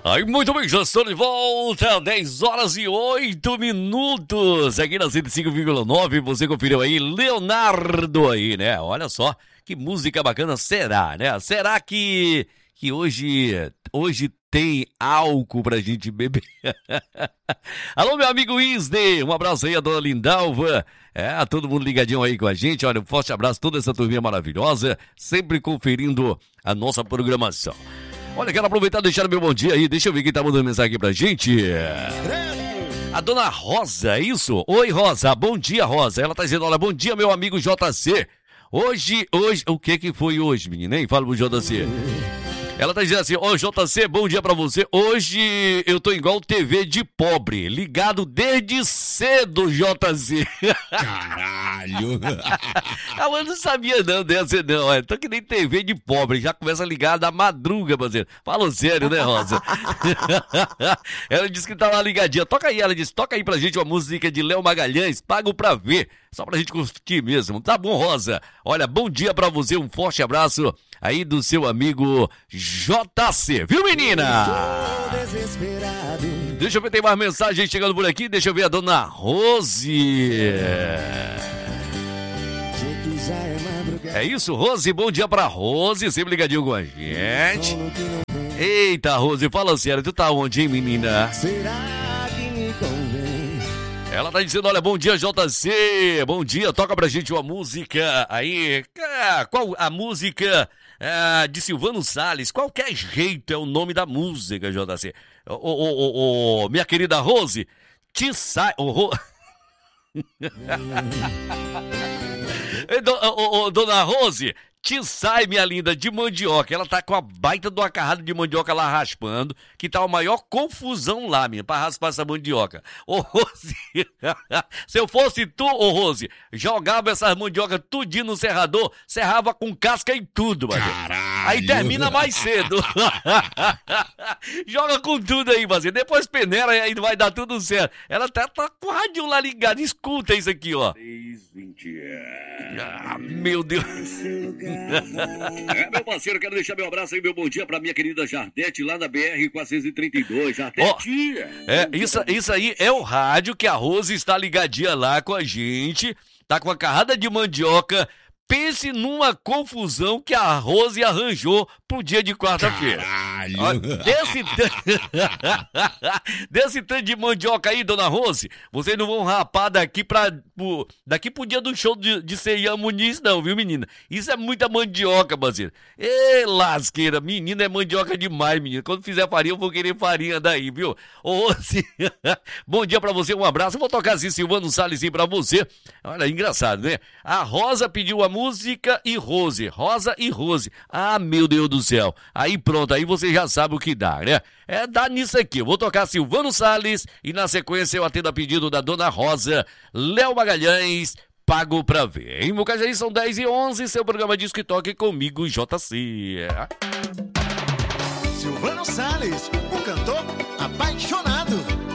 Aí, muito bem, já estou de volta, 10 horas e 8 minutos, aqui na 105,9, você conferiu aí, Leonardo aí, né? Olha só, que música bacana será, né? Será que hoje tem álcool pra gente beber? Alô, meu amigo Isney, um abraço aí a dona Lindalva, todo mundo ligadinho aí com a gente, olha, um forte abraço a toda essa turminha maravilhosa, sempre conferindo a nossa programação. Olha, quero aproveitar e deixar o meu bom dia aí. Deixa eu ver quem tá mandando mensagem aqui pra gente. A dona Rosa, é isso? Oi, Rosa. Bom dia, Rosa. Ela tá dizendo, olha, bom dia, meu amigo JC. Hoje, o que foi hoje, menina, hein? Fala pro JC. Ela tá dizendo assim, JC, bom dia pra você. Hoje eu tô igual TV de pobre, ligado desde cedo, JC. Caralho. Eu não sabia não dessa não, tô que nem TV de pobre, já começa a ligar da madruga, parceiro. Fala sério, né, Rosa? Ela disse que tá lá ligadinha. Toca aí, ela disse, toca aí pra gente uma música de Léo Magalhães, Pago Pra Ver, só pra gente curtir mesmo. Tá bom, Rosa? Olha, bom dia pra você, um forte abraço aí do seu amigo JC, viu, menina? Deixa eu ver, tem mais mensagem chegando por aqui. Deixa eu ver a dona Rose. É isso, Rose? Bom dia pra Rose, sempre ligadinho com a gente. Eita, Rose, fala sério, tu tá onde, hein, menina? Será que me convém? Ela tá dizendo, olha, bom dia, JC. Bom dia, toca pra gente uma música aí. Qual a música de Silvano Salles? Qualquer jeito é o nome da música, JC. Minha querida Rose, te sai... Dona Rose, te sai, minha linda, de mandioca. Ela tá com a baita de uma carrada de mandioca lá raspando, que tá a maior confusão lá, minha, pra raspar essa mandioca. Ô, Rose, se eu fosse tu, Rose, jogava essas mandioca tudinho no serrador, serrava com casca e tudo, mano. Aí termina mais cedo. Joga com tudo aí, mas depois peneira e aí vai dar tudo certo. Ela tá com o rádio lá ligado, escuta isso aqui, ó. 6:20. Meu Deus. Meu parceiro, quero deixar meu abraço aí, meu bom dia pra minha querida Jardete, lá na BR-432. Jardete! Isso aí é o rádio que a Rose está ligadinha lá com a gente, tá com a carrada de mandioca. Pense numa confusão que a Rose arranjou pro dia de quarta-feira. Desse tanto de mandioca aí, dona Rose, vocês não vão rapar daqui pro dia do show de Ceia Muniz, não, viu, menina? Isso é muita mandioca, parceiro. Ê, lasqueira, menina, é mandioca demais, menina. Quando fizer farinha, eu vou querer farinha daí, viu? Ô, Rose, bom dia pra você, um abraço. Eu vou tocar assim, Silvano Salles, pra você. Olha, engraçado, né? A Rosa pediu a música e Rose, Rosa e Rose. Ah, meu Deus do céu. Aí pronto, aí você já sabe o que dá, né? Dá nisso aqui. Eu vou tocar Silvano Salles e na sequência eu atendo a pedido da dona Rosa, Léo Magalhães, Pago Pra Ver. Em Mucajaí são 10h11, seu programa Disque Toque comigo, JC. Silvano Salles, um cantor apaixonado.